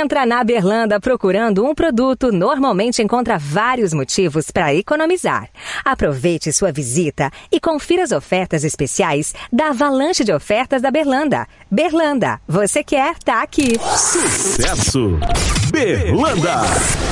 entra na Berlanda procurando um produto, normalmente encontra vários motivos para economizar. Aproveite sua visita e confira as ofertas especiais da avalanche de ofertas da Berlanda. Berlanda, você quer, tá aqui. Sucesso! Berlanda!